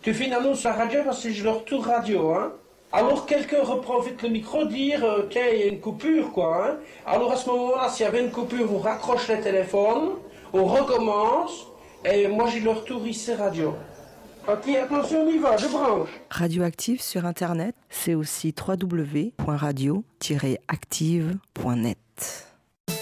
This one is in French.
Tu fais une annonce à la radio parce que j'ai le retour radio, hein. Alors quelqu'un reprend vite le micro, dire tiens, il y a une coupure, quoi, hein. Alors à ce moment-là, s'il y avait une coupure, on raccroche le téléphone, on recommence, et moi j'ai le retour ici radio. Ok, attention, on y va, je branche. Radioactive sur Internet, c'est aussi www.radio-active.net.